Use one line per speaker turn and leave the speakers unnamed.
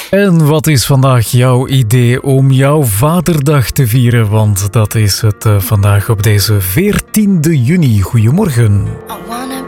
En wat is vandaag jouw idee om jouw vaderdag te vieren? Want dat is het vandaag op deze 14e juni. Goedemorgen.